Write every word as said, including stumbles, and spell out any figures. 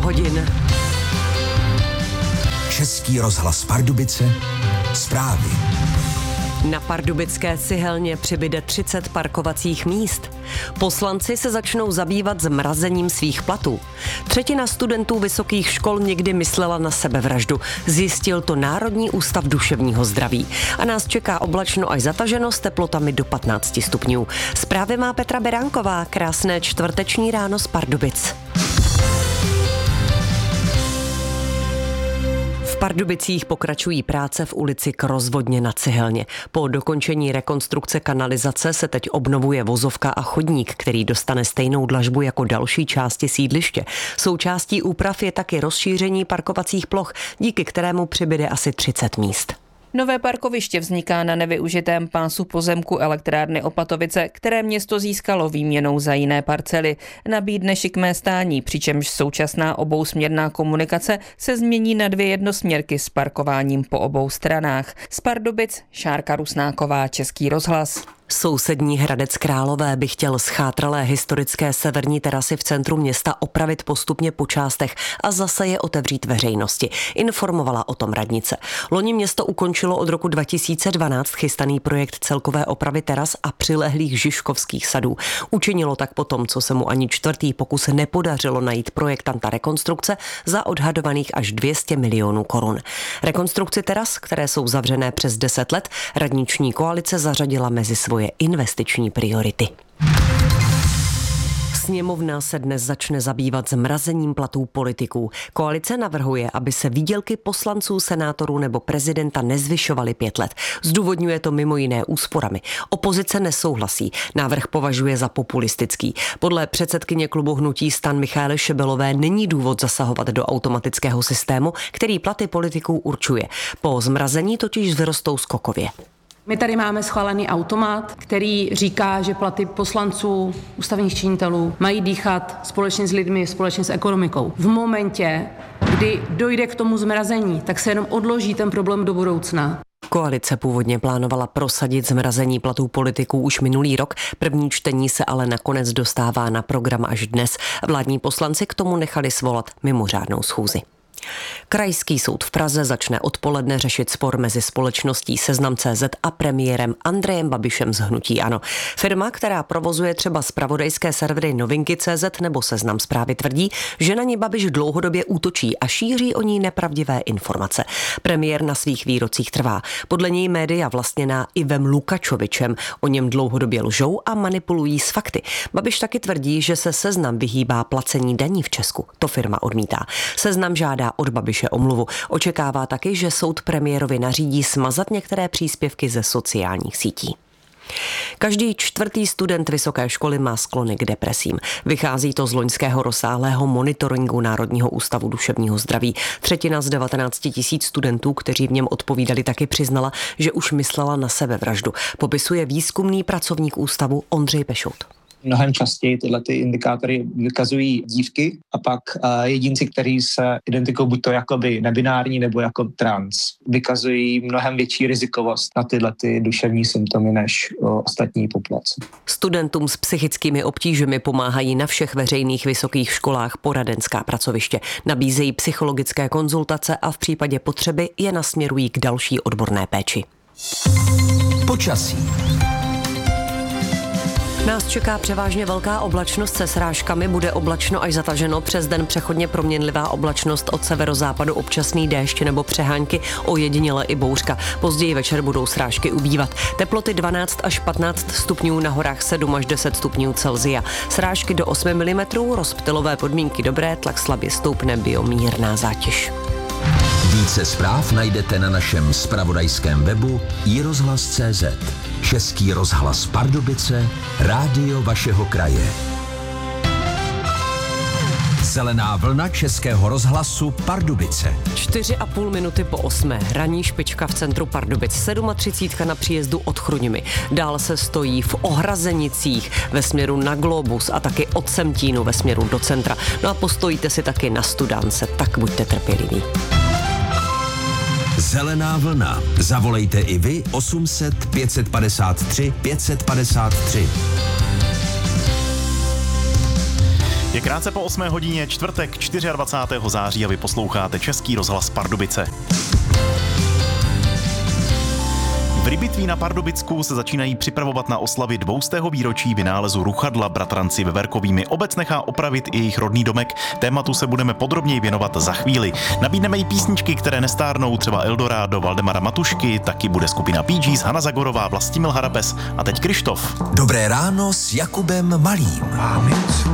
hodin. Český rozhlas Pardubice, zprávy. Na pardubické cihelně přibyde třicet parkovacích míst. Poslanci se začnou zabývat zmrazením svých platů. Třetina studentů vysokých škol někdy myslela na sebevraždu. Zjistil to Národní ústav duševního zdraví. A nás čeká oblačno až zataženo s teplotami do patnáct stupňů. Zprávy má Petra Beránková. Krásné čtvrteční ráno z Pardubic. V Pardubicích pokračují práce v ulici k Rozvodně na Cihelně. Po dokončení rekonstrukce kanalizace se teď obnovuje vozovka a chodník, který dostane stejnou dlažbu jako další části sídliště. Součástí úprav je taky rozšíření parkovacích ploch, díky kterému přibyde asi třicet míst. Nové parkoviště vzniká na nevyužitém pásu pozemku elektrárny Opatovice, které město získalo výměnou za jiné parcely. Nabídne šikmé stání, přičemž současná obousměrná komunikace se změní na dvě jednosměrky s parkováním po obou stranách. Z Pardubic Šárka Rusnáková, Český rozhlas. Sousední Hradec Králové by chtěl schátralé historické severní terasy v centru města opravit postupně po částech a zase je otevřít veřejnosti. Informovala o tom radnice. Loni město ukončilo od roku dva tisíce dvanáct chystaný projekt celkové opravy teras a přilehlých žižkovských sadů. Učinilo tak potom, co se mu ani čtvrtý pokus nepodařilo najít projektanta rekonstrukce za odhadovaných až dvě stě milionů korun. Rekonstrukci teras, které jsou zavřené přes deset let, radniční koalice zařadila mezi svoje investiční priority. Sněmovna se dnes začne zabývat zmrazením platů politiků. Koalice navrhuje, aby se výdělky poslanců, senátorů nebo prezidenta nezvyšovaly pět let. Zdůvodňuje to mimo jiné úsporami. Opozice nesouhlasí. Návrh považuje za populistický. Podle předsedkyně klubu hnutí STAN Michaely Šebelové není důvod zasahovat do automatického systému, který platy politiků určuje. Po zmrazení totiž vzrostou skokově. My tady máme schválený automat, který říká, že platy poslanců, ústavních činitelů mají dýchat společně s lidmi, společně s ekonomikou. V momentě, kdy dojde k tomu zmrazení, tak se jenom odloží ten problém do budoucna. Koalice původně plánovala prosadit zmrazení platů politiků už minulý rok, první čtení se ale nakonec dostává na program až dnes. Vládní poslanci k tomu nechali svolat mimořádnou schůzi. Krajský soud v Praze začne odpoledne řešit spor mezi společností Seznam tečka cé zet a premiérem Andrejem Babišem z hnutí ANO. Firma, která provozuje třeba zpravodajské servery Novinky tečka cé zet nebo Seznam Zprávy, tvrdí, že na ní Babiš dlouhodobě útočí a šíří o ní nepravdivé informace. Premiér na svých výrocích trvá. Podle něj média vlastněná Ivem Lukačovičem o něm dlouhodobě lžou a manipulují s fakty. Babiš taky tvrdí, že se Seznam vyhýbá placení daní v Česku. To firma odmítá. Seznam žádá od Babiše omluvu. Očekává taky, že soud premiérovi nařídí smazat některé příspěvky ze sociálních sítí. Každý čtvrtý student vysoké školy má sklony k depresím. Vychází to z loňského rozsáhlého monitoringu Národního ústavu duševního zdraví. Třetina z devatenácti tisíc studentů, kteří v něm odpovídali, taky přiznala, že už myslela na sebevraždu. Popisuje výzkumný pracovník ústavu Ondřej Pešout. Mnohem častěji tyhle ty indikátory vykazují dívky a pak uh, jedinci, kteří se identifikují buď to jakoby nebinární nebo jako trans, vykazují mnohem větší rizikovost na tyhle ty duševní symptomy než uh, ostatní populace. Studentům s psychickými obtížemi pomáhají na všech veřejných vysokých školách poradenská pracoviště. Nabízejí psychologické konzultace a v případě potřeby je nasměrují k další odborné péči. Počasí. Nás čeká převážně velká oblačnost se srážkami, bude oblačno až zataženo, přes den přechodně proměnlivá oblačnost, od severozápadu občasný déšť nebo přehánky, ojediněle i bouřka. Později večer budou srážky ubývat. Teploty dvanáct až patnáct stupňů, na horách sedm až deset stupňů Celsia. Srážky do osmi milimetrů, rozptylové podmínky dobré, tlak slabě stoupne, biomírná zátěž. Více zpráv najdete na našem zpravodajském webu i rozhlas tečka cé zet. Český rozhlas Pardubice, rádio vašeho kraje. Zelená vlna Českého rozhlasu Pardubice. Čtyři a půl minuty po osmé. Ranní špička v centru Pardubic. třicet sedm na příjezdu od Chrudimi. Dál se stojí v Ohrazenicích ve směru na Globus a taky od Semtínu ve směru do centra. No a postojíte si taky na Studánce, tak buďte trpěliví. Zelená vlna. Zavolejte i vy osm set pět set padesát tři pět set padesát tři. Je krátce po osmé hodině, čtvrtek dvacátého čtvrtého září a vy posloucháte Český rozhlas Pardubice. V Rybitví na Pardubicku se začínají připravovat na oslavy dvoustého výročí vynálezu ruchadla. Bratranci Veverkovými obec nechá opravit i jejich rodný domek. Tématu se budeme podrobněji věnovat za chvíli. Nabídneme i písničky, které nestárnou, třeba Eldorado Valdemara Matušky, taky bude skupina Bee Gees, Hana Zagorová, Vlastimil Harabes a teď Krištof. Dobré ráno s Jakubem Malým.